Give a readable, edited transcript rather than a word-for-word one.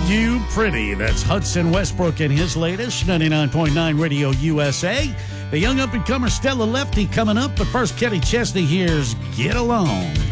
You Pretty. That's Hudson Westbrook and his latest 99.9 Radio USA. The young up-and-comer Stella Lefty coming up, but first Kenny Chesney here's Get Alone.